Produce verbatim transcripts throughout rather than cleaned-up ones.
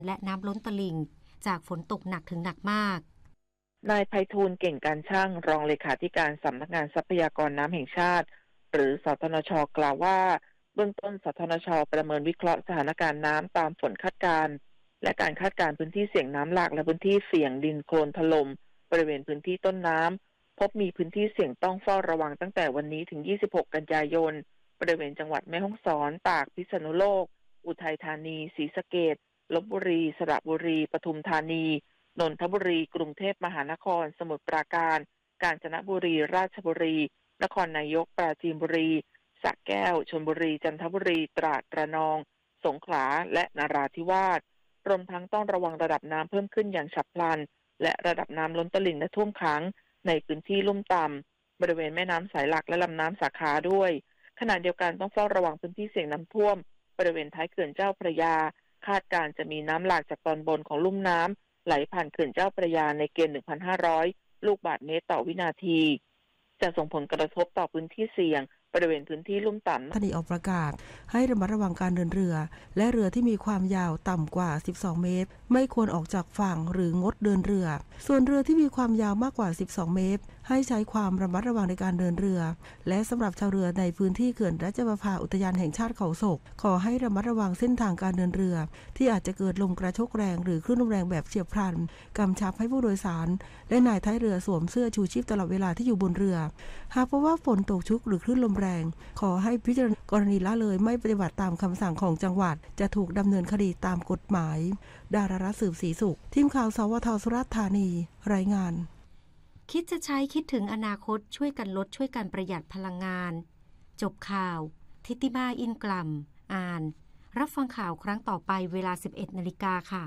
และน้ำล้นตลิ่งจากฝนตกหนักถึงหนักมากนายไพฑูรย์เก่งการช่างรองเลขาธิการสำนักงานทรัพยากรน้ำแห่งชาติหรือสทนช.กล่าวว่าเบื้องต้นสทนช.ประเมินวิเคราะห์สถานการณ์น้ำตามฝนคาดการณ์และการคาดการณ์พื้นที่เสี่ยงน้ำหลากและพื้นที่เสี่ยงดินโคลนถล่มบริเวณพื้นที่ต้นน้ำพบมีพื้นที่เสี่ยงต้องเฝ้าระวังตั้งแต่วันนี้ถึงยี่สิบหกกันยายนบริเวณจังหวัดแม่ฮ่องสอนตากพิษณุโลกอุทัยธานีศรีสะเกษลพบุรีสระบุรีปทุมธานีนนทบุรีกรุงเทพมหานครสมุทรปราการกาญจนบุรีราชบุรีนครนายกปราจีนบุรีสระแก้วชลบุรีจันทบุรีตราดระนองสงขลาและนราธิวาสรวมทั้งต้องระวังระดับน้ำเพิ่มขึ้นอย่างฉับพลันและระดับน้ำล้นตลิ่งและท่วมขังในพื้นที่ลุ่มต่ำบริเวณแม่น้ำสายหลักและลำน้ำสาขาด้วยขณะเดียวกันต้องเฝ้าระวังพื้นที่เสี่ยงน้ำท่วมบริเวณท้ายเขื่อนเจ้าพระยาคาดการจะมีน้ำหลากจากตอนบนของลุ่มน้ำไหลผ่านเขื่อนเจ้าพระยาในเกณฑ์ หนึ่งพันห้าร้อย ลูกบาศก์เมตรต่อวินาทีจะส่งผลกระทบต่อพื้นที่เสี่ยงบริเวณพื้นที่ลุ่มต่ำทะเลออกประกาศให้ระมัดระวังการเดินเรือและเรือที่มีความยาวต่ำกว่าสิบสองเมตรไม่ควรออกจากฝั่งหรืองดเดินเรือส่วนเรือที่มีความยาวมากกว่าสิบสองเมตรให้ใช้ความระมัดระวังในการเดินเรือและสำหรับชาวเรือในพื้นที่เขื่อนราชประภาอุทยานแห่งชาติเขาศกขอให้ระมัดระวังเส้นทางการเดินเรือที่อาจจะเกิดลมกระโชกแรงหรือคลื่นลมแรงแบบเฉียบพลันกำชับให้ผู้โดยสารและนายท้ายเรือสวมเสื้อชูชีพตลอดเวลาที่อยู่บนเรือหากพบว่าฝนตกชุกหรือคลื่นลมแรงขอให้พิจารณากรณีละเลยไม่ปฏิบัติตามคำสั่งของจังหวัดจะถูกดำเนินคดีตามกฎหมายดารารัตน์สืบศรีสุขทีมข่าวสวทสุราษฎร์ธานีรายงานคิดจะใช้คิดถึงอนาคตช่วยกันลดช่วยกันประหยัดพลังงานจบข่าวทิติมาอินกลัมอ่านรับฟังข่าวครั้งต่อไปเวลา สิบเอ็ดนาฬิกา นค่ะ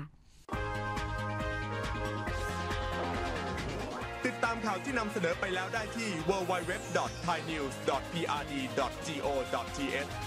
ติดตามข่าวที่นำเสนอไปแล้วได้ที่ ดับเบิลยู ดับเบิลยู ดับเบิลยู ดอท ไทยนิวส์ ดอท พี อาร์ ดี ดอท จี โอ ดอท ที เอช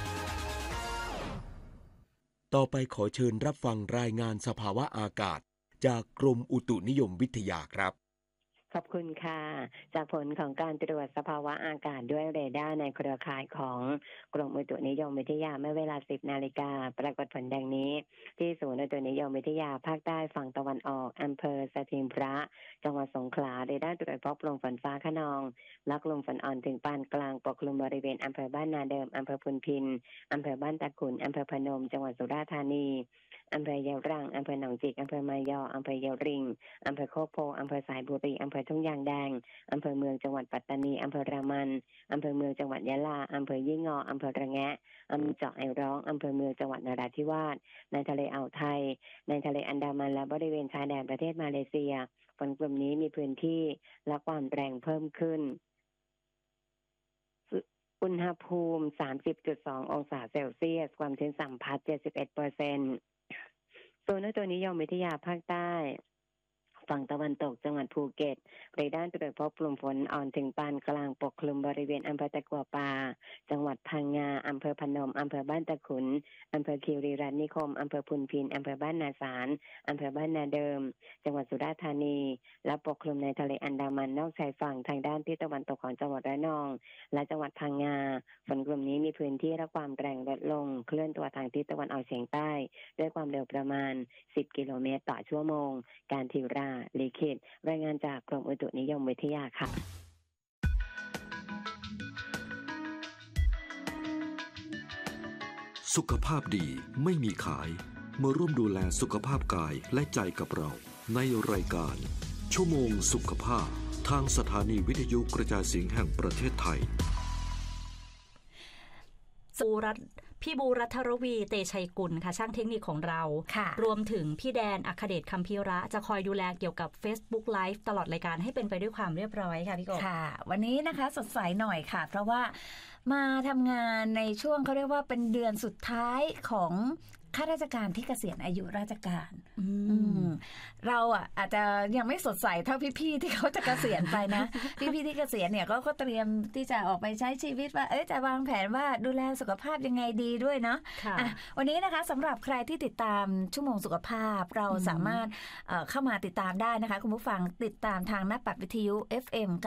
ต่อไปขอเชิญรับฟังรายงานสภาวะอากาศจากกรมอุตุนิยมวิทยาครับขอบคุณค่ะจากผลของการตรวจสภาวะอากาศด้วยเรดาร์ในเครือข่ายของกรมอุตุนิยมวิทยาเมื่อเวลา สิบนาฬิกาปรากฏผลดังนี้ที่ศูนย์อุตุนิยมวิทยาภาคใต้ฝั่งตะวันออกอำเภอสถิงพระจังหวัดสงขลาเรดาร์ตรวจพบลมฝนฟ้าคะนองและลมฝนอ่อนถึงปานกลางปกคลุมบริเวณอำเภอบ้านนาเดิมอำเภอพุนพินอำเภอบ้านตะขุนอำเภอพนมจังหวัดสุราษฎร์ธานีอำเภอยะรังอำเภอหนองจิกอำเภอมายออำเภอยะริงอำเภอโคกโพอำเภอสายบุรีอำเภอทุ่งยางแดงอำเภอเมืองจังหวัดปัตตานีอำเภอรามันอำเภอเมืองจังหวัดยะลาอำเภอยี่งออำเภอระแงะอำเภอเจาะไอร้องอำเภอเมืองจังหวัดนราธิวาสในทะเลอ่าวไทยในทะเลอันดามันและบริเวณชายแดนประเทศมาเลเซียฝนกลุ่มนี้มีพื้นที่และความแรงเพิ่มขึ้นอุณหภูมิ สามสิบจุดสอง องศาเซลเซียสความชื้นสัมผัส เจ็ดสิบเอ็ดเปอร์เซ็นต์ ศูนย์อุตุนิยมวิทยาภาคใต้ฝั่งตะวันตกจังหวัดภูเก็ตเรดาร์ตรวจพบกลุ่มฝนอ่อนถึงปานกลางปกคลุมบริเวณอำเภอตะกัวป่าจังหวัดพังงาอำเภอพนมอำเภอบ้านตะขุนอำเภอคีรีรัตน์นิคมอำเภอพุนพินอำเภอบ้านนาสารอำเภอบ้านนาเดิมจังหวัดสุราษฎร์ธานีและปกคลุมในทะเลอันดามันนอกชายฝั่งทางด้านทิศตะวันตกของจังหวัดระนองและจังหวัดพังงาฝนกลุ่มนี้มีพื้นที่และความแรงลดลงเคลื่อนตัวทางทิศตะวันออกเฉียงใต้ด้วยความเร็วประมาณสิบกิโลเมตรต่อชั่วโมงการทิราลิขิตรายงานจากกรมอุตุนิยมวิทยาค่ะสุขภาพดีไม่มีขายมาร่วมดูแลสุขภาพกายและใจกับเราในรายการชั่วโมงสุขภาพทางสถานีวิทยุกระจายเสียงแห่งประเทศไทยบูรัตพี่บูรัตรวีเตชัยกุลค่ะช่างเทคนิคของเรารวมถึงพี่แดนอัคเดชคัมภีระจะคอยดูแลเกี่ยวกับ Facebook Live ตลอดรายการให้เป็นไปด้วยความเรียบร้อยค่ะพี่กบค่ะวันนี้นะคะสดใสหน่อยค่ะเพราะว่ามาทำงานในช่วงเขาเรียกว่าเป็นเดือนสุดท้ายของข้าราชการที่เกษียณอายุราชการเราอ่ะอาจจะยังไม่สดใสเท่าพี่ๆที่เขาจะเกษียณไปนะ พี่ๆที่เกษียณเนี่ยก็เขาเตรียมที่จะออกไปใช้ชีวิตว่าเอ๊ะจะวางแผนว่าดูแลสุขภาพยังไงดีด้วยเนาะะวันนี้นะคะสำหรับใครที่ติดตามชั่วโมงสุขภาพเราสามารถเข้ามาติดตามได้นะคะคุณผู้ฟังติดตามทางหน้าปัดวิทยุ เอฟ เอ็ม